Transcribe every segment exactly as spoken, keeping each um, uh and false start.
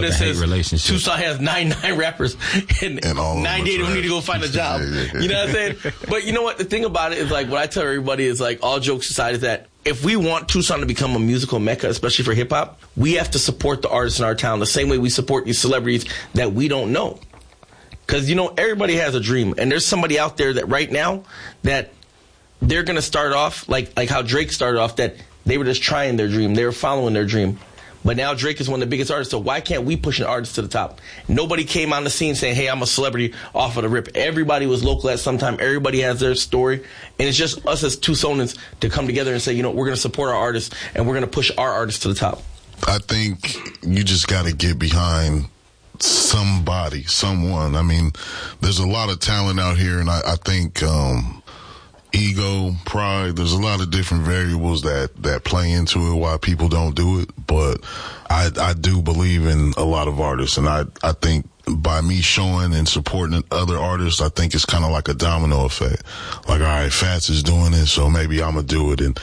that says Tucson has ninety-nine rappers and, and ninety-eight of them need to go find a job. Yeah, yeah, yeah. You know what I'm saying? But you know what? The thing about it is, like, what I tell everybody is, like, all jokes aside, is that if we want Tucson to become a musical mecca, especially for hip-hop, we have to support the artists in our town the same way we support these celebrities that we don't know. Because, you know, everybody has a dream. And there's somebody out there that right now that they're going to start off, like like how Drake started off, that they were just trying their dream. They were following their dream. But now Drake is one of the biggest artists, so why can't we push an artist to the top? Nobody came on the scene saying, hey, I'm a celebrity off of the rip. Everybody was local at some time. Everybody has their story. And it's just us as Tucsonans to come together and say, you know, we're going to support our artists and we're going to push our artists to the top. I think you just got to get behind somebody, someone. I mean, there's a lot of talent out here, and I, I think um, ego, pride, there's a lot of different variables that, that play into it why people don't do it. But I, I do believe in a lot of artists, and I, I think by me showing and supporting other artists, I think it's kind of like a domino effect. Like, all right, Fats is doing it, so maybe I'm going to do it. And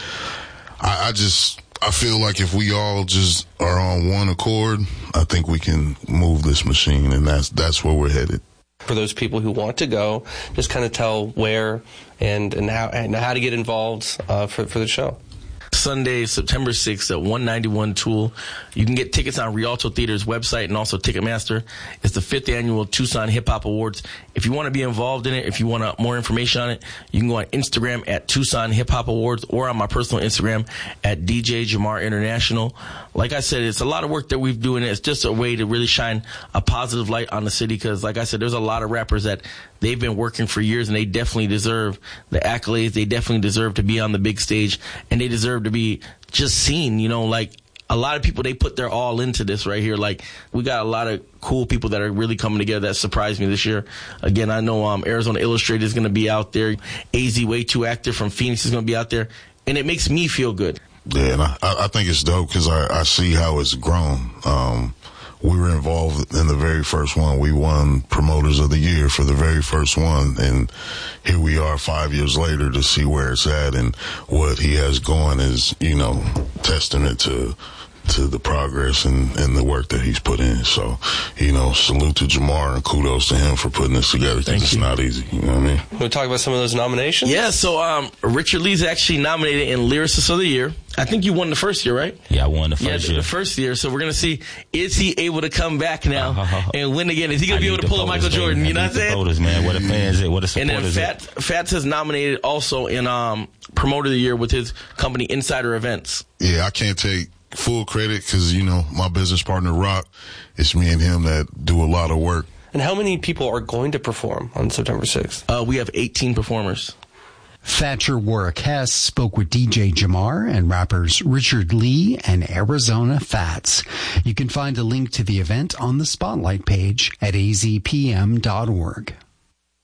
I, I just... I feel like if we all just are on one accord, I think we can move this machine, and that's that's where we're headed. For those people who want to go, just kind of tell where and and how and how to get involved uh, for for the show. Sunday, September sixth at one ninety-one Toole. You can get tickets on Rialto Theater's website and also Ticketmaster. It's the fifth annual Tucson Hip Hop Awards. If you want to be involved in it, if you want uh, more information on it, you can go on Instagram at Tucson Hip Hop Awards or on my personal Instagram at D J Jamar International. Like I said, it's a lot of work that we've doing. It's just a way to really shine a positive light on the city because, like I said, there's a lot of rappers that they've been working for years and they definitely deserve the accolades. They definitely deserve to be on the big stage and they deserve to be just seen, you know, like a lot of people, they put their all into this right here. Like, we got a lot of cool people that are really coming together that surprised me this year. Again, I know um, Arizona Illustrated is going to be out there. A Z Way Too Active from Phoenix is going to be out there. And it makes me feel good. Yeah, and I, I think it's dope because I, I see how it's grown. Um, we were involved in the very first one. We won Promoters of the Year for the very first one. And here we are five years later to see where it's at. And what he has going is, you know, testament to to the progress and, and the work that he's put in. So, you know, salute to Jamar and kudos to him for putting this together because it's not easy. You know what I mean? Can we talk about some of those nominations? Yeah, so um, Richard Lee's actually nominated in Lyricist of the Year. I think you won the first year, right? Yeah, I won the first yeah, year. the first year. So we're going to see, is he able to come back now uh, and win again? Is he going to be able to pull a Michael Jordan? You know what I'm saying? Voters, man. What the fans, what the supporters. And then Fat, Fats has nominated also in um, Promoter of the Year with his company Insider Events. Yeah, I can't take full credit because, you know, my business partner, Rock, it's me and him that do a lot of work. And how many people are going to perform on September sixth? Uh, we have eighteen performers. Thatcher Warwick Hess spoke with D J Jamar and rappers Richard Lee and Arizona Fats. You can find a link to the event on the Spotlight page at a z p m dot org.